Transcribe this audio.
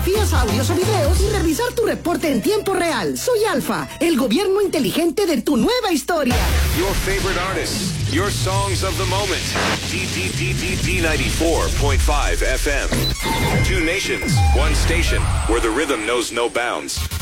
fotografías, audios o videos y revisar tu reporte en tiempo real. Soy Alfa, el gobierno inteligente de tu nueva historia. Your favorite artists, your songs of the moment. D94.5 FM. Two nations, one station, where the rhythm knows no bounds.